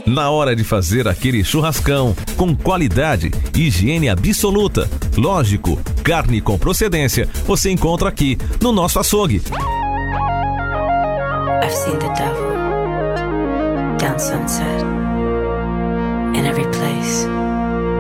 Na hora de fazer aquele churrascão, com qualidade e higiene absoluta, lógico, carne com procedência, você encontra aqui no nosso açougue. I've seen the devil down sunset in every place.